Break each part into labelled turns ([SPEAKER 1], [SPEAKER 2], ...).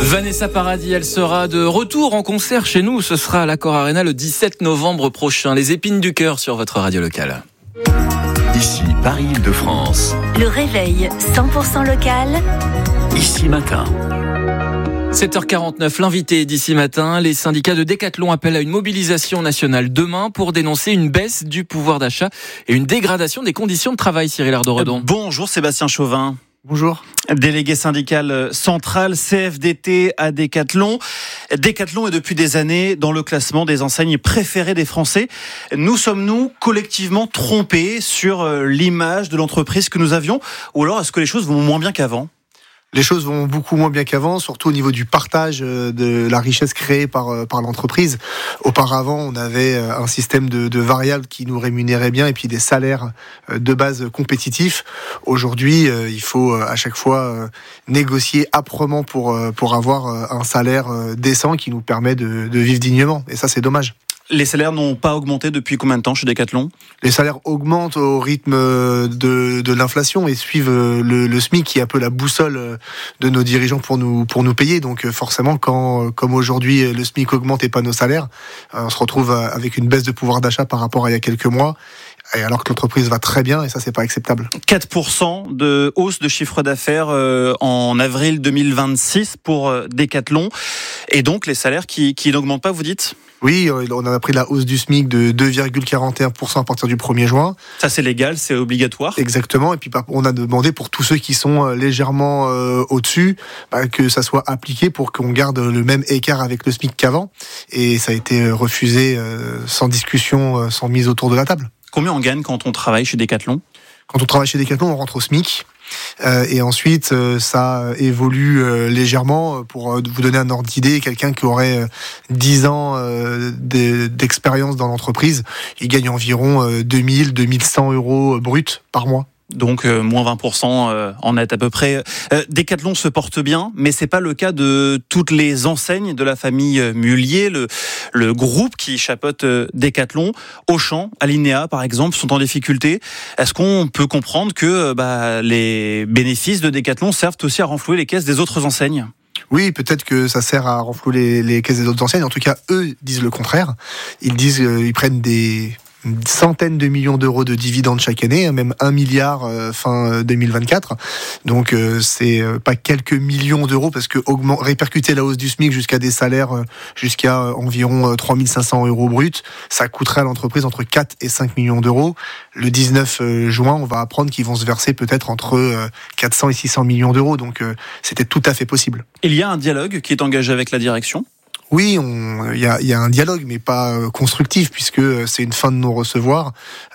[SPEAKER 1] Vanessa Paradis, elle sera de retour en concert chez nous. Ce sera à l'Accor Arena le 17 novembre prochain. Les épines du cœur sur votre radio locale.
[SPEAKER 2] Ici, Paris-Île-de-France.
[SPEAKER 3] Le réveil 100% local.
[SPEAKER 2] Ici matin.
[SPEAKER 1] 7h49, l'invité d'ici matin. Les syndicats de Decathlon appellent à une mobilisation nationale demain pour dénoncer une baisse du pouvoir d'achat et une dégradation des conditions de travail. Cyril Ardo-Redon.
[SPEAKER 4] Bonjour Sébastien Chauvin.
[SPEAKER 5] Bonjour.
[SPEAKER 4] Délégué syndical central CFDT à Decathlon. Decathlon est depuis des années dans le classement des enseignes préférées des Français. Nous sommes-nous collectivement trompés sur l'image de l'entreprise que nous avions, ou alors est-ce que les choses vont moins bien qu'avant ?
[SPEAKER 5] Les choses vont beaucoup moins bien qu'avant, surtout au niveau du partage de la richesse créée par l'entreprise. Auparavant, on avait un système de variables qui nous rémunérait bien et puis des salaires de base compétitifs. Aujourd'hui, il faut à chaque fois négocier âprement pour avoir un salaire décent qui nous permet de vivre dignement. Et ça, c'est dommage.
[SPEAKER 4] Les salaires n'ont pas augmenté depuis combien de temps chez Decathlon ?
[SPEAKER 5] Les salaires augmentent au rythme de l'inflation et suivent le SMIC qui est un peu la boussole de nos dirigeants pour nous payer. Donc forcément, quand comme aujourd'hui le SMIC augmente et pas nos salaires, on se retrouve avec une baisse de pouvoir d'achat par rapport à il y a quelques mois. Et alors que l'entreprise va très bien, et ça, c'est pas acceptable.
[SPEAKER 4] 4% de hausse de chiffre d'affaires en avril 2026 pour Decathlon. Et donc, les salaires qui n'augmentent pas, vous dites ?
[SPEAKER 5] Oui, on a pris la hausse du SMIC de 2,41% à partir du 1er juin.
[SPEAKER 4] Ça, c'est légal, c'est obligatoire ?
[SPEAKER 5] Exactement. Et puis, on a demandé pour tous ceux qui sont légèrement au-dessus, que ça soit appliqué pour qu'on garde le même écart avec le SMIC qu'avant. Et ça a été refusé sans discussion, sans mise autour de la table.
[SPEAKER 4] Combien on gagne quand on travaille chez Decathlon ?
[SPEAKER 5] Quand on travaille chez Decathlon, on rentre au SMIC. Et ensuite, ça évolue légèrement. Pour vous donner un ordre d'idée, quelqu'un qui aurait 10 ans d'expérience dans l'entreprise, il gagne environ 2000, 2100 euros bruts par mois.
[SPEAKER 4] Donc moins 20% en net à peu près. Decathlon se porte bien, mais c'est pas le cas de toutes les enseignes de la famille Mullier, le groupe qui chapeaute Decathlon. Auchan, Alinéa par exemple, sont en difficulté. Est-ce qu'on peut comprendre que les bénéfices de Decathlon servent aussi à renflouer les caisses des autres enseignes ?
[SPEAKER 5] Oui, peut-être que ça sert à renflouer les caisses des autres enseignes. En tout cas, eux disent le contraire. Ils disent ils prennent des centaines de millions d'euros de dividendes chaque année, même 1 milliard fin 2024. Donc c'est pas quelques millions d'euros, parce que répercuter la hausse du SMIC jusqu'à des salaires jusqu'à environ 3500 euros bruts, ça coûterait à l'entreprise entre 4 et 5 millions d'euros. Le 19 juin, on va apprendre qu'ils vont se verser peut-être entre 400 et 600 millions d'euros. Donc c'était tout à fait possible.
[SPEAKER 4] Il y a un dialogue qui est engagé avec la direction ?
[SPEAKER 5] Oui, il y a un dialogue, mais pas constructif, puisque c'est une fin de non-recevoir.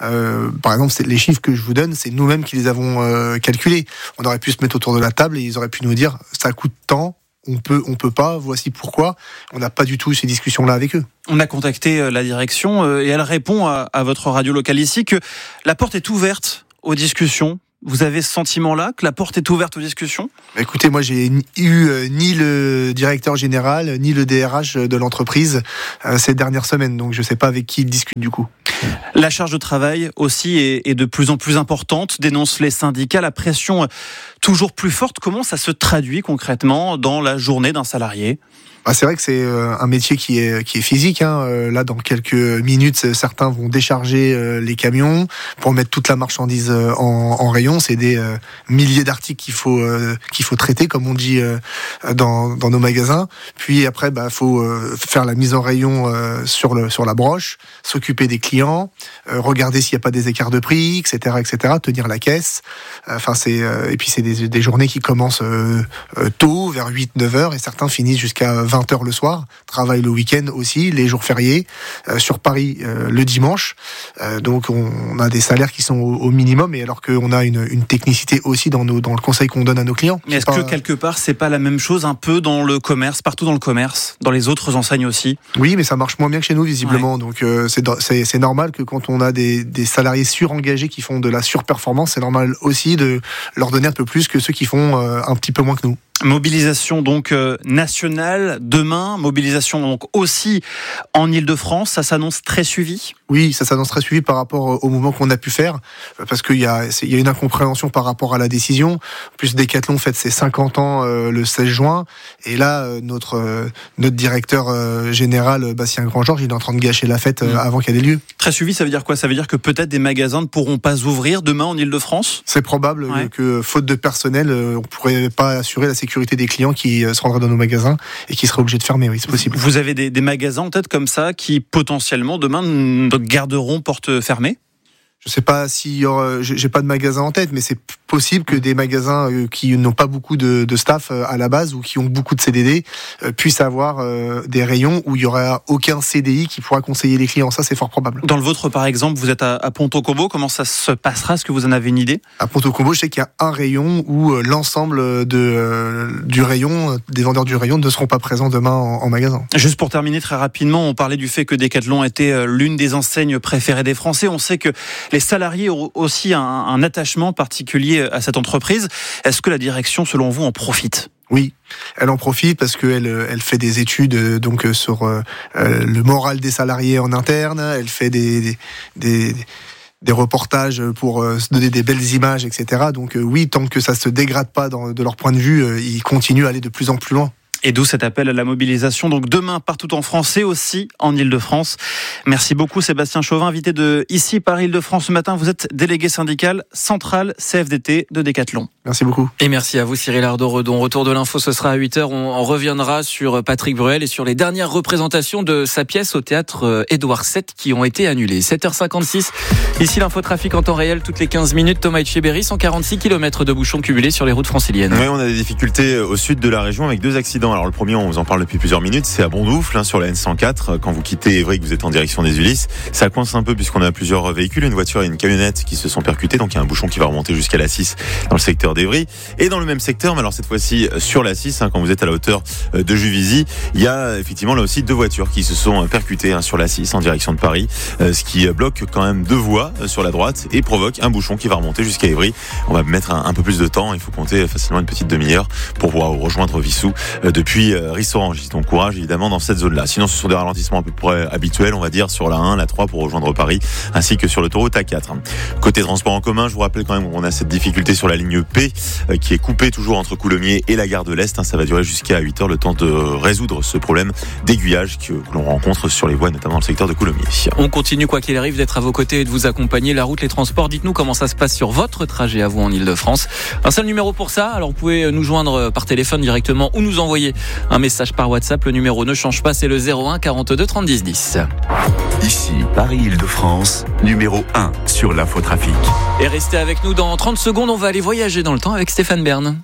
[SPEAKER 5] Par exemple, les chiffres que je vous donne, c'est nous-mêmes qui les avons calculés. On aurait pu se mettre autour de la table et ils auraient pu nous dire ça coûte tant, on peut pas, voici pourquoi. On n'a pas du tout eu ces discussions-là avec eux.
[SPEAKER 4] On a contacté la direction et elle répond à votre radio locale ici que la porte est ouverte aux discussions. Vous avez ce sentiment-là, que la porte est ouverte aux discussions ?
[SPEAKER 5] Écoutez, moi j'ai eu ni le directeur général, ni le DRH de l'entreprise ces dernières semaines, donc je ne sais pas avec qui ils discutent du coup.
[SPEAKER 4] La charge de travail aussi est de plus en plus importante, dénoncent les syndicats, la pression toujours plus forte. Comment ça se traduit concrètement dans la journée d'un salarié ?
[SPEAKER 5] C'est vrai que c'est un métier qui est physique. Là, dans quelques minutes, certains vont décharger les camions pour mettre toute la marchandise en rayon. C'est des milliers d'articles qu'il faut traiter, comme on dit dans nos magasins. Puis après, faut faire la mise en rayon sur la broche, s'occuper des clients, regarder s'il n'y a pas des écarts de prix, etc., tenir la caisse. Et puis c'est des journées qui commencent tôt, vers 8-9 heures, et certains finissent jusqu'à 20h le soir, travaillent le week-end aussi, les jours fériés, sur Paris le dimanche. Donc on a des salaires qui sont au minimum, et alors qu'on a une technicité aussi dans le conseil qu'on donne à nos clients.
[SPEAKER 4] Mais est-ce que quelque part c'est pas la même chose un peu dans le commerce, partout dans le commerce, dans les autres enseignes aussi ?
[SPEAKER 5] Oui, mais ça marche moins bien que chez nous visiblement. Ouais. Donc c'est normal que quand on a des salariés surengagés qui font de la surperformance, c'est normal aussi de leur donner un peu plus que ceux qui font un petit peu moins que nous.
[SPEAKER 4] Mobilisation donc nationale demain, mobilisation donc aussi en Île-de-France, ça s'annonce très suivi.
[SPEAKER 5] Oui, ça s'annonce très suivi par rapport au mouvement qu'on a pu faire, parce qu'il y a une incompréhension par rapport à la décision. En plus, Decathlon fête ses 50 ans le 16 juin, et là, notre directeur général, Bastien Grand-Georges, il est en train de gâcher la fête avant qu'elle ait lieu.
[SPEAKER 4] Très suivi, ça veut dire quoi ? Ça veut dire que peut-être des magasins ne pourront pas ouvrir demain en Île-de-France ?
[SPEAKER 5] C'est probable que, faute de personnel, on ne pourrait pas assurer la sécurité des clients qui se rendraient dans nos magasins et qui seraient obligés de fermer, oui, c'est possible.
[SPEAKER 4] Vous avez des magasins en tête comme ça qui potentiellement demain garderont porte fermée ?
[SPEAKER 5] Je sais pas si j'ai pas de magasin en tête, mais c'est possible que des magasins qui n'ont pas beaucoup de staff à la base ou qui ont beaucoup de CDD puissent avoir des rayons où il y aura aucun CDI qui pourra conseiller les clients. Ça, c'est fort probable.
[SPEAKER 4] Dans le vôtre, par exemple, vous êtes à Ponto-Combo. Comment ça se passera ? Est-ce que vous en avez une idée ?
[SPEAKER 5] À Ponto-Combo, je sais qu'il y a un rayon où l'ensemble du rayon, des vendeurs du rayon, ne seront pas présents demain en magasin.
[SPEAKER 4] Juste pour terminer très rapidement, on parlait du fait que Decathlon était l'une des enseignes préférées des Français. On sait que les salariés ont aussi un attachement particulier à cette entreprise. Est-ce que la direction, selon vous, en profite ?
[SPEAKER 5] Oui, elle en profite parce qu'elle fait des études donc sur le moral des salariés en interne. Elle fait des reportages pour se donner des belles images, etc. Donc oui, tant que ça se dégrade pas de leur point de vue, ils continuent à aller de plus en plus loin.
[SPEAKER 4] Et d'où cet appel à la mobilisation, donc demain partout en France et aussi en Île-de-France. Merci beaucoup Sébastien Chauvin, invité de Ici par Île-de-France ce matin. Vous êtes délégué syndical central CFDT de Decathlon.
[SPEAKER 5] Merci beaucoup.
[SPEAKER 1] Et merci à vous Cyril Ardo-Redon. Retour de l'info, ce sera à 8h. On reviendra sur Patrick Bruel et sur les dernières représentations de sa pièce au théâtre Édouard VII qui ont été annulées. 7h56, ici l'infotrafic en temps réel toutes les 15 minutes. Thomas Etcheberry, 146 km de bouchons cumulés sur les routes franciliennes.
[SPEAKER 6] Oui, on a des difficultés au sud de la région avec 2 accidents. Alors le premier, on vous en parle depuis plusieurs minutes, c'est à Bondoufle, sur la N104. Quand vous quittez Évry, que vous êtes en direction des Ulysses, ça coince un peu puisqu'on a plusieurs véhicules, une voiture et une camionnette qui se sont percutés. Donc il y a un bouchon qui va remonter jusqu'à la 6 dans le secteur d'Évry. Et dans le même secteur, mais alors cette fois-ci sur la 6, quand vous êtes à la hauteur de Juvisy, il y a effectivement là aussi 2 voitures qui se sont percutées sur la 6 en direction de Paris, ce qui bloque quand même 2 voies sur la droite et provoque un bouchon qui va remonter jusqu'à Évry. On va mettre un peu plus de temps, il faut compter facilement une petite demi-heure pour pouvoir rejoindre Vissou depuis Rissorangis. Donc courage évidemment dans cette zone-là. Sinon ce sont des ralentissements à peu près habituels, on va dire, sur la 1, la 3 pour rejoindre Paris, ainsi que sur l'autoroute A4. Côté transport en commun, je vous rappelle quand même qu'on a cette difficulté sur la ligne P qui est coupée toujours entre Coulommiers et la gare de l'Est. Ça va durer jusqu'à 8h, le temps de résoudre ce problème d'aiguillage que l'on rencontre sur les voies, notamment dans le secteur de Coulommiers.
[SPEAKER 1] On continue quoi qu'il arrive d'être à vos côtés et de vous accompagner. La route, les transports, dites-nous comment ça se passe sur votre trajet à vous en Île-de-France. Un seul numéro pour ça, alors vous pouvez nous joindre par téléphone directement ou nous envoyer un message par WhatsApp. Le numéro ne change pas, c'est le 01 42 30 10 10.
[SPEAKER 2] Ici, Paris-Île-de-France, numéro 1 sur l'infotrafic.
[SPEAKER 1] Et restez avec nous dans 30 secondes, on va aller voyager dans le temps avec Stéphane Bern.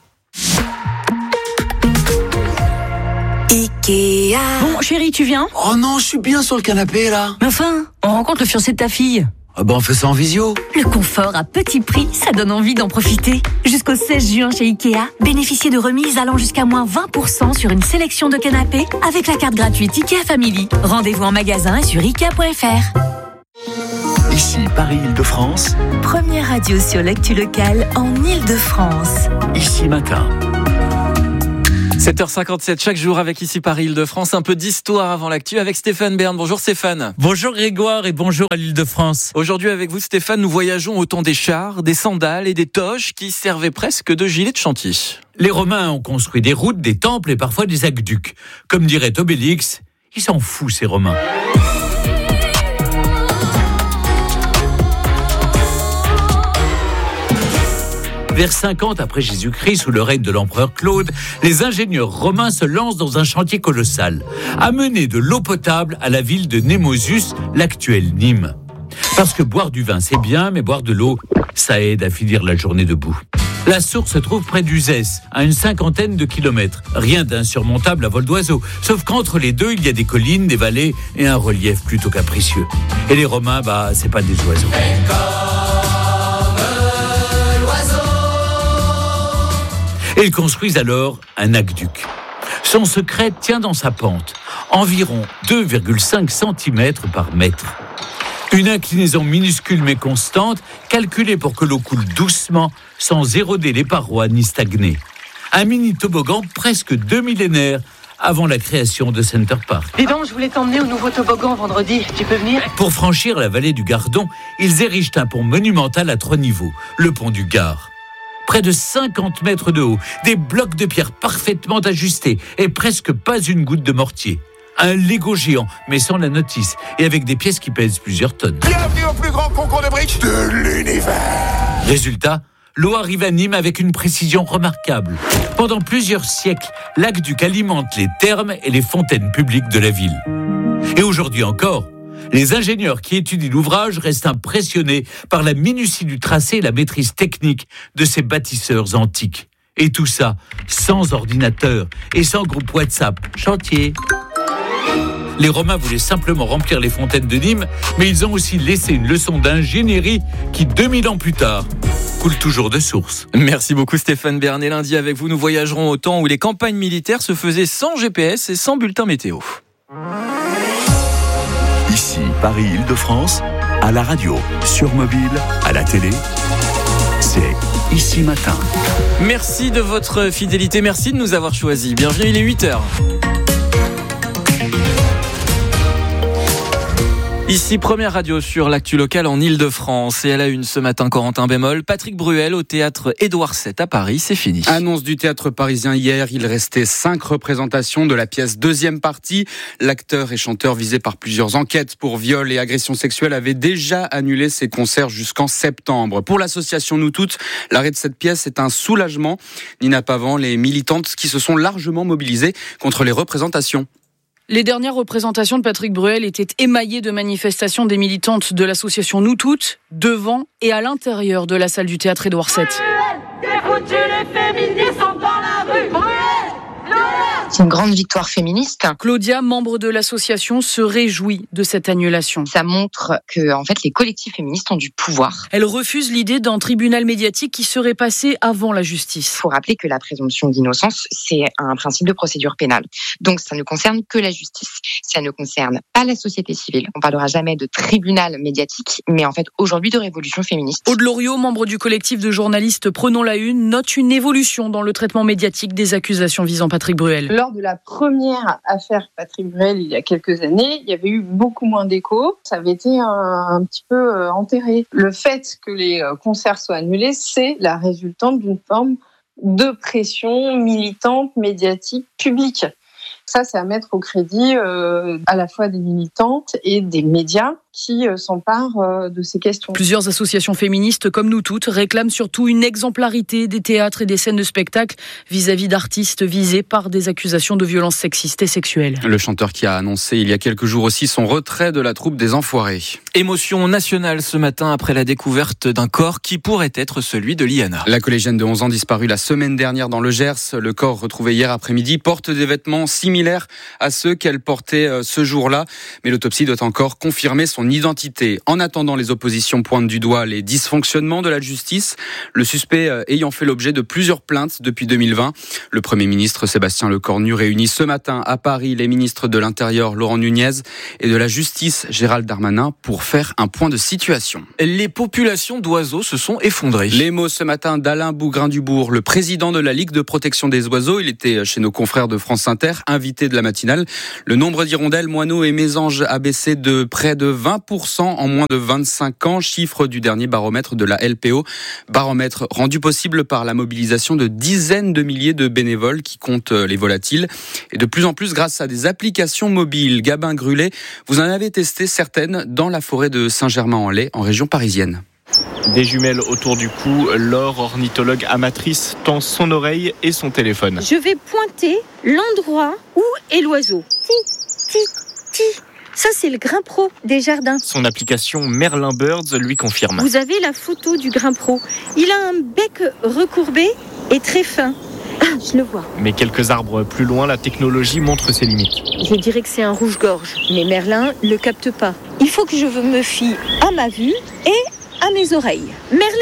[SPEAKER 3] Ikea.
[SPEAKER 7] Bon, chérie, tu viens ?
[SPEAKER 8] Oh non, je suis bien sur le canapé, là.
[SPEAKER 7] Mais enfin, on rencontre le fiancé de ta fille.
[SPEAKER 8] Ah ben, on fait ça en visio.
[SPEAKER 3] Le confort à petit prix, ça donne envie d'en profiter. Jusqu'au 16 juin chez Ikea, bénéficiez de remises allant jusqu'à moins 20% sur une sélection de canapés avec la carte gratuite Ikea Family. Rendez-vous en magasin et sur Ikea.fr.
[SPEAKER 2] Ici, Paris-Île-de-France,
[SPEAKER 3] Première radio sur l'actu locale en Île-de-France.
[SPEAKER 2] Ici Matin.
[SPEAKER 1] 7h57 chaque jour avec Ici Paris Île-de-France, un peu d'histoire avant l'actu avec Stéphane Bern. Bonjour Stéphane.
[SPEAKER 9] Bonjour Grégoire et bonjour à l'Île-de-France.
[SPEAKER 1] Aujourd'hui avec vous Stéphane, nous voyageons au temps des chars, des sandales et des toges qui servaient presque de gilets de chantier.
[SPEAKER 9] Les Romains ont construit des routes, des temples et parfois des aqueducs. Comme dirait Obélix, ils s'en foutent ces Romains. Vers 50 après Jésus-Christ, sous le règne de l'empereur Claude, les ingénieurs romains se lancent dans un chantier colossal, amener de l'eau potable à la ville de Némosus, l'actuelle Nîmes. Parce que boire du vin c'est bien, mais boire de l'eau, ça aide à finir la journée debout. La source se trouve près d'Uzès, à une 50aine de kilomètres. Rien d'insurmontable à vol d'oiseau, sauf qu'entre les deux, il y a des collines, des vallées et un relief plutôt capricieux. Et les Romains, c'est pas des oiseaux. Et ils construisent alors un aqueduc. Son secret tient dans sa pente, environ 2,5 cm par mètre. Une inclinaison minuscule mais constante, calculée pour que l'eau coule doucement, sans éroder les parois ni stagner. Un mini toboggan presque 2 millénaires avant la création de Center Park.
[SPEAKER 10] Dis donc, je voulais t'emmener au nouveau toboggan vendredi. Tu peux venir ?
[SPEAKER 9] Pour franchir la vallée du Gardon, ils érigent un pont monumental à 3 niveaux, le pont du Gard. Près de 50 mètres de haut, des blocs de pierre parfaitement ajustés et presque pas une goutte de mortier. Un Lego géant, mais sans la notice, et avec des pièces qui pèsent plusieurs tonnes.
[SPEAKER 11] Bienvenue au plus grand concours de briques de l'univers.
[SPEAKER 9] Résultat, l'eau arrive à Nîmes avec une précision remarquable. Pendant plusieurs siècles, l'aqueduc alimente les thermes et les fontaines publiques de la ville. Et aujourd'hui encore, les ingénieurs qui étudient l'ouvrage restent impressionnés par la minutie du tracé et la maîtrise technique de ces bâtisseurs antiques. Et tout ça sans ordinateur et sans groupe WhatsApp. Chantier. Les Romains voulaient simplement remplir les fontaines de Nîmes, mais ils ont aussi laissé une leçon d'ingénierie qui, 2000 ans plus tard, coule toujours de source.
[SPEAKER 1] Merci beaucoup Stéphane Bernet. Lundi avec vous, nous voyagerons au temps où les campagnes militaires se faisaient sans GPS et sans bulletin météo.
[SPEAKER 2] Ici, Paris-Île-de-France, à la radio, sur mobile, à la télé, c'est Ici Matin.
[SPEAKER 1] Merci de votre fidélité, merci de nous avoir choisis. Bienvenue, il est 8h. Ici, première radio sur l'actu locale en Ile-de-France. Et à la une ce matin, Corentin Bémol, Patrick Bruel au théâtre Édouard VII à Paris, c'est fini.
[SPEAKER 12] Annonce du théâtre parisien hier, il restait 5 représentations de la pièce deuxième partie. L'acteur et chanteur visé par plusieurs enquêtes pour viol et agression sexuelle avait déjà annulé ses concerts jusqu'en septembre. Pour l'association Nous Toutes, l'arrêt de cette pièce est un soulagement. Nina Pavan, les militantes qui se sont largement mobilisées contre les représentations.
[SPEAKER 13] Les dernières représentations de Patrick Bruel étaient émaillées de manifestations des militantes de l'association Nous Toutes, devant et à l'intérieur de la salle du théâtre Édouard VII.
[SPEAKER 10] Les féministes sont dans la rue.
[SPEAKER 14] C'est une grande victoire féministe.
[SPEAKER 13] Claudia, membre de l'association, se réjouit de cette annulation.
[SPEAKER 14] Ça montre que, en fait, les collectifs féministes ont du pouvoir.
[SPEAKER 13] Elle refuse l'idée d'un tribunal médiatique qui serait passé avant la justice.
[SPEAKER 14] Il faut rappeler que la présomption d'innocence, c'est un principe de procédure pénale. Donc, ça ne concerne que la justice. Ça ne concerne pas la société civile. On parlera jamais de tribunal médiatique, mais en fait, aujourd'hui, de révolution féministe.
[SPEAKER 13] Aude Loriot, membre du collectif de journalistes Prenons la Une, note une évolution dans le traitement médiatique des accusations visant Patrick Bruel.
[SPEAKER 15] Lors de la première affaire Patrick Bruel, il y a quelques années, il y avait eu beaucoup moins d'écho. Ça avait été un petit peu enterré. Le fait que les concerts soient annulés, c'est la résultante d'une forme de pression militante, médiatique, publique. Ça, c'est à mettre au crédit à la fois des militantes et des médias qui s'emparent de ces questions.
[SPEAKER 13] Plusieurs associations féministes, comme Nous Toutes, réclament surtout une exemplarité des théâtres et des scènes de spectacle vis-à-vis d'artistes visés par des accusations de violences sexistes et sexuelles.
[SPEAKER 12] Le chanteur qui a annoncé il y a quelques jours aussi son retrait de la troupe des Enfoirés.
[SPEAKER 1] Émotion nationale ce matin après la découverte d'un corps qui pourrait être celui de Liana.
[SPEAKER 12] La collégienne de 11 ans disparue la semaine dernière dans le Gers. Le corps retrouvé hier après-midi porte des vêtements similaires à ceux qu'elle portait ce jour-là. Mais l'autopsie doit encore confirmer son identité. En attendant, les oppositions pointent du doigt les dysfonctionnements de la justice, le suspect ayant fait l'objet de plusieurs plaintes depuis 2020. Le Premier ministre Sébastien Lecornu réunit ce matin à Paris les ministres de l'Intérieur Laurent Nunez et de la Justice Gérald Darmanin pour faire un point de situation.
[SPEAKER 1] Les populations d'oiseaux se sont effondrées.
[SPEAKER 12] Les mots ce matin d'Alain Bougrain-Dubourg, le président de la Ligue de protection des oiseaux. Il était chez nos confrères de France Inter, invité de la matinale. Le nombre d'hirondelles, moineaux et mésanges a baissé de près de 20% en moins de 25 ans, chiffre du dernier baromètre de la LPO. Baromètre rendu possible par la mobilisation de dizaines de milliers de bénévoles qui comptent les volatiles. Et de plus en plus grâce à des applications mobiles. Gabin Grulet, vous en avez testé certaines dans la forêt de Saint-Germain-en-Laye, en région parisienne.
[SPEAKER 16] Des jumelles autour du cou, Laure, ornithologue amatrice, tend son oreille et son téléphone.
[SPEAKER 17] Je vais pointer l'endroit où est l'oiseau. Ti, ti, ti. Ça, c'est le grimpero des jardins.
[SPEAKER 16] Son application Merlin Birds lui confirme.
[SPEAKER 17] Vous avez la photo du grimpero. Il a un bec recourbé et très fin. Ah, je le vois.
[SPEAKER 16] Mais quelques arbres plus loin, la technologie montre ses limites.
[SPEAKER 17] Je dirais que c'est un rouge-gorge, mais Merlin ne le capte pas. Il faut que je me fie à ma vue et à mes oreilles. Merlin n'est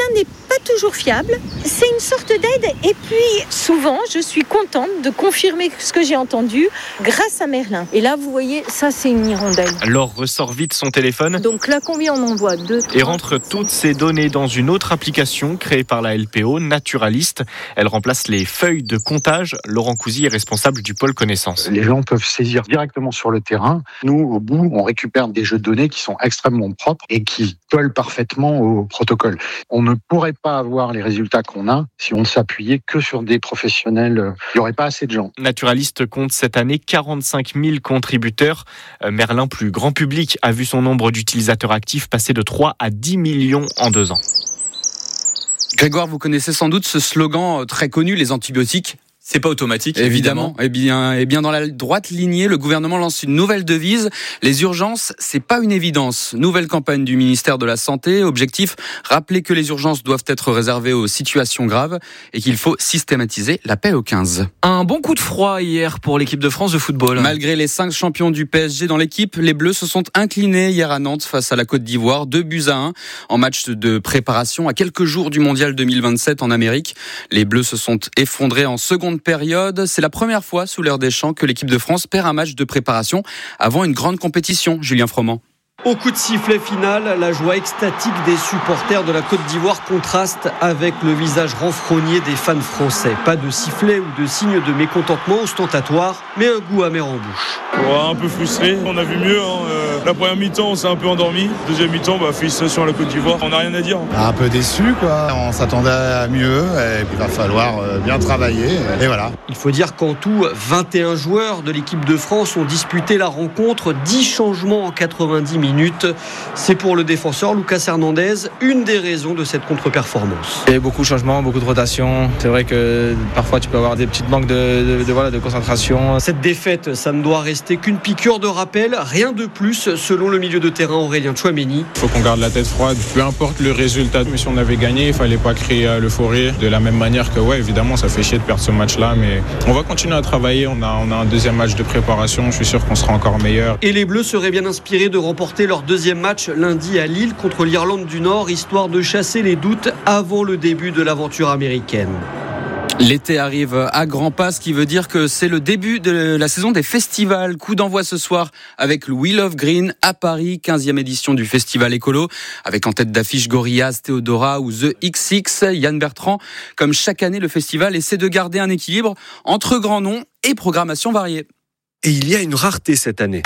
[SPEAKER 17] pas toujours fiable. C'est une sorte d'aide et puis souvent je suis contente de confirmer ce que j'ai entendu grâce à Merlin. Et là vous voyez, ça c'est une hirondelle.
[SPEAKER 16] Laure ressort vite son téléphone.
[SPEAKER 17] Donc là combien on en voit 2, 3,
[SPEAKER 16] et rentre toutes ces données dans une autre application créée par la LPO, Naturalist. Elle remplace les feuilles de comptage. Laurent Cousy est responsable du pôle connaissance.
[SPEAKER 18] Les gens peuvent saisir directement sur le terrain. Nous, au bout, on récupère des jeux de données qui sont extrêmement propres et qui collent parfaitement au protocole. On ne pourrait pas avoir les résultats qu'on a si on ne s'appuyait que sur des professionnels. Il n'y aurait pas assez de gens.
[SPEAKER 16] Naturalist compte cette année 45 000 contributeurs. Merlin, plus grand public, a vu son nombre d'utilisateurs actifs passer de 3 à 10 millions en 2 ans.
[SPEAKER 12] Grégoire, vous connaissez sans doute ce slogan très connu, les antibiotiques.
[SPEAKER 1] C'est pas automatique,
[SPEAKER 12] évidemment. Eh bien, dans la droite lignée, le gouvernement lance une nouvelle devise. Les urgences, c'est pas une évidence. Nouvelle campagne du ministère de la Santé. Objectif, rappeler que les urgences doivent être réservées aux situations graves et qu'il faut systématiser l'appel au 15.
[SPEAKER 1] Un bon coup de froid hier pour l'équipe de France de football.
[SPEAKER 12] Malgré les 5 champions du PSG dans l'équipe, les Bleus se sont inclinés hier à Nantes face à la Côte d'Ivoire, 2-1 en match de préparation à quelques jours du Mondial 2027 en Amérique. Les Bleus se sont effondrés en seconde période. C'est la première fois sous l'ère Deschamps que l'équipe de France perd un match de préparation avant une grande compétition. Julien Froment.
[SPEAKER 19] Au coup de sifflet final, la joie extatique des supporters de la Côte d'Ivoire contraste avec le visage renfrogné des fans français. Pas de sifflet ou de signe de mécontentement ostentatoire, mais un goût amer en bouche.
[SPEAKER 20] Ouais, un peu frustré, on a vu mieux. La première mi-temps, on s'est un peu endormi. Deuxième mi-temps, félicitations à la Côte d'Ivoire. On n'a rien à dire.
[SPEAKER 21] Un peu déçu, quoi. On s'attendait à mieux et puis il va falloir bien travailler. Et voilà.
[SPEAKER 19] Il faut dire qu'en tout, 21 joueurs de l'équipe de France ont disputé la rencontre. 10 changements en 90 minutes. C'est pour le défenseur Lucas Hernandez une des raisons de cette contre-performance.
[SPEAKER 22] Il y a beaucoup de changements, beaucoup de rotations. C'est vrai que parfois tu peux avoir des petites manques de concentration.
[SPEAKER 19] Cette défaite, ça ne doit rester qu'une piqûre de rappel, rien de plus selon le milieu de terrain Aurélien Tchouaméni.
[SPEAKER 23] Il faut qu'on garde la tête froide, peu importe le résultat. Mais si on avait gagné, il ne fallait pas créer l'euphorie. De la même manière que, évidemment, ça fait chier de perdre ce match-là, mais on va continuer à travailler. On a un deuxième match de préparation, je suis sûr qu'on sera encore meilleur.
[SPEAKER 19] Et les Bleus seraient bien inspirés de remporter leur deuxième match lundi à Lille contre l'Irlande du Nord, histoire de chasser les doutes avant le début de l'aventure américaine.
[SPEAKER 12] L'été arrive à grands pas, ce qui veut dire que c'est le début de la saison des festivals. Coup d'envoi ce soir avec le Wheel of Green à Paris, 15e édition du festival écolo, avec en tête d'affiche Gorillaz, Théodora ou The XX. Yann Bertrand, comme chaque année, le festival essaie de garder un équilibre entre grands noms et programmation variée.
[SPEAKER 24] Et il y a une rareté cette année.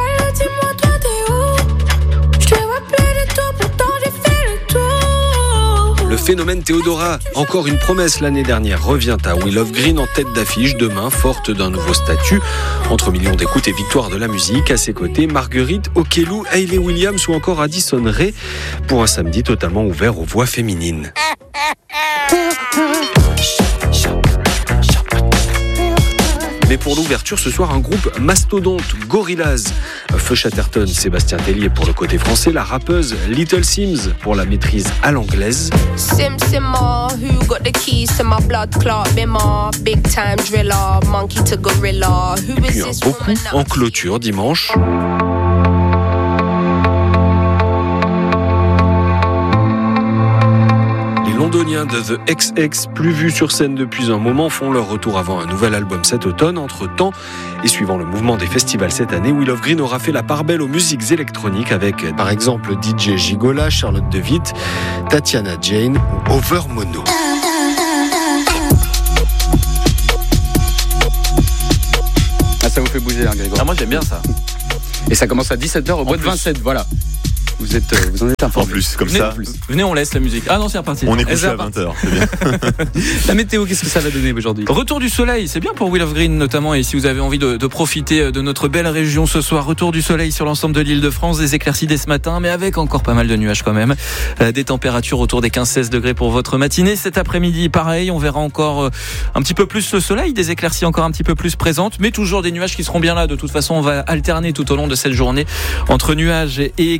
[SPEAKER 24] Le phénomène Théodora, encore une promesse l'année dernière, revient à Wheel of Green en tête d'affiche demain, forte d'un nouveau statut. Entre millions d'écoutes et victoires de la musique, à ses côtés, Marguerite Okelou, Hayley Williams ou encore Addison Rae, pour un samedi totalement ouvert aux voix féminines. Mais pour l'ouverture, ce soir, un groupe mastodonte, Gorillaz. Feu Chatterton, Sébastien Tellier pour le côté français, la rappeuse Little Sims pour la maîtrise à l'anglaise. Puis un beau coup en clôture dimanche. Londoniens de The XX, plus vus sur scène depuis un moment, font leur retour avant un nouvel album cet automne. Entre-temps, et suivant le mouvement des festivals cette année, Wheel of Green aura fait la part belle aux musiques électroniques avec, par exemple, DJ Gigola, Charlotte De Witt, Tatiana Jane ou Over Mono.
[SPEAKER 12] Ah, ça vous fait bouger, hein, Grégoire.
[SPEAKER 1] Ah, moi, j'aime bien ça.
[SPEAKER 12] Et ça commence à 17h au bois de Vincennes, voilà. Vous en êtes informé.
[SPEAKER 6] En plus, comme ça.
[SPEAKER 1] Venez, on laisse la musique. Ah non, c'est reparti.
[SPEAKER 6] On est couché à 20h, c'est bien.
[SPEAKER 12] La météo, qu'est-ce que ça va donner aujourd'hui ?
[SPEAKER 1] Retour du soleil, c'est bien pour Wheel of Green notamment. Et si vous avez envie de profiter de notre belle région ce soir, retour du soleil sur l'ensemble de l'Île-de-France, des éclaircies dès ce matin, mais avec encore pas mal de nuages quand même. Des températures autour des 15-16 degrés pour votre matinée. Cet après-midi, pareil, on verra encore un petit peu plus le soleil, des éclaircies encore un petit peu plus présentes, mais toujours des nuages qui seront bien là. De toute façon, on va alterner tout au long de cette journée entre nuages et éclaircies.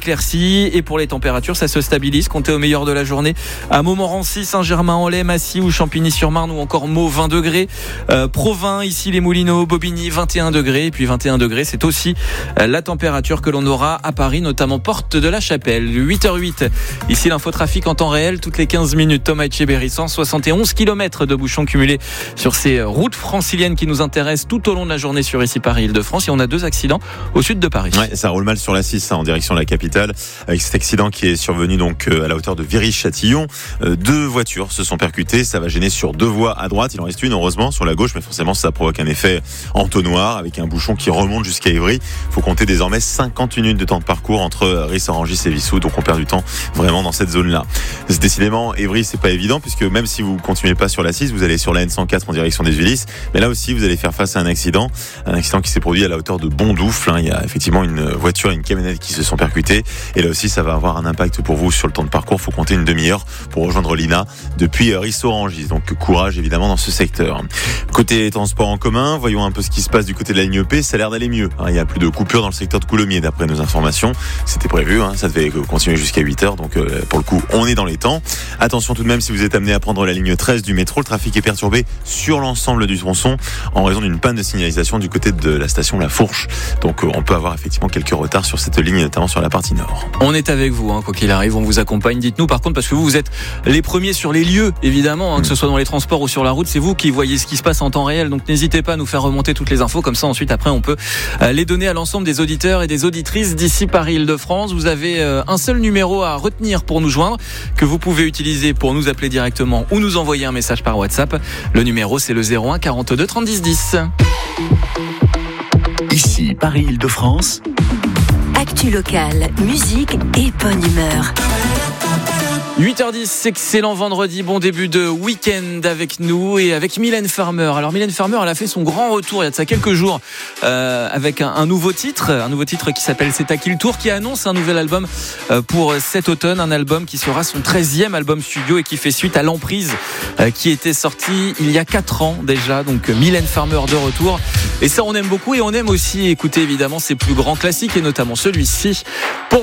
[SPEAKER 1] aussi. Et pour les températures, ça se stabilise. Comptez au meilleur de la journée à Montmorency, Saint-Germain-en-Laye, Massy ou Champigny-sur-Marne ou encore Meaux, 20 degrés. Provins, ici les Moulineaux, Bobigny, 21 degrés. Et puis 21 degrés, c'est aussi la température que l'on aura à Paris, notamment Porte de la Chapelle. 8h08, ici l'infotrafic en temps réel, toutes les 15 minutes. Thomas Etcheberry, 171 km de bouchons cumulés sur ces routes franciliennes qui nous intéressent tout au long de la journée sur ici Paris-Île-de-France. Et on a 2 accidents au sud de Paris.
[SPEAKER 6] Ouais, ça roule mal sur la 6 en direction de la capitale, avec cet accident qui est survenu donc à la hauteur de Viry-Châtillon. 2 voitures se sont percutées, ça va gêner sur 2 voies à droite. Il en reste une heureusement sur la gauche, mais forcément ça provoque un effet entonnoir avec un bouchon qui remonte jusqu'à Évry. Il faut compter désormais 50 minutes de temps de parcours entre Ris-Orangis et Vissou, donc on perd du temps vraiment dans cette zone-là. Décidément, Évry, c'est pas évident, puisque même si vous continuez pas sur la 6, vous allez sur la N104 en direction des Ulysses, mais là aussi vous allez faire face à un accident qui s'est produit à la hauteur de Bondoufle. Il y a effectivement une voiture et une camionnette qui se sont percutées, et là aussi ça va avoir un impact pour vous sur le temps de parcours. Il faut compter une demi-heure pour rejoindre l'INA depuis Ris-Orangis, donc courage évidemment dans ce secteur. Côté transport en commun, voyons un peu ce qui se passe du côté de la ligne EP. Ça a l'air d'aller mieux. Il y a plus de coupures dans le secteur de Coulommiers d'après nos informations. C'était prévu, ça devait continuer jusqu'à 8h, donc pour le coup on est dans les temps. Attention tout de même, si vous êtes amené à prendre la ligne 13 du métro, le trafic est perturbé sur l'ensemble du tronçon en raison d'une panne de signalisation du côté de la station La Fourche. Donc on peut avoir effectivement quelques retards sur cette ligne, notamment sur la partie nord.
[SPEAKER 1] On est avec vous, quoi qu'il arrive, on vous accompagne. Dites-nous par contre, parce que vous êtes les premiers sur les lieux, évidemment, que ce soit dans les transports ou sur la route, c'est vous qui voyez ce qui se passe en temps réel. Donc n'hésitez pas à nous faire remonter toutes les infos, comme ça ensuite après on peut les donner à l'ensemble des auditeurs et des auditrices d'ici Paris-Île-de-France. Vous avez un seul numéro à retenir pour nous joindre, que vous pouvez utiliser pour nous appeler directement ou nous envoyer un message par WhatsApp. Le numéro c'est le 01 42 30 10.
[SPEAKER 2] Ici Paris-Île-de-France.
[SPEAKER 3] Actu locale, musique et bonne humeur.
[SPEAKER 1] 8h10, excellent vendredi, bon début de week-end avec nous et avec Mylène Farmer. Alors Mylène Farmer, elle a fait son grand retour il y a de ça quelques jours avec un nouveau titre qui s'appelle C'est à qui le tour, qui annonce un nouvel album pour cet automne, un album qui sera son 13e album studio et qui fait suite à L'Emprise qui était sorti il y a 4 ans déjà. Donc Mylène Farmer de retour, et ça on aime beaucoup, et on aime aussi écouter évidemment ses plus grands classiques et notamment celui-ci.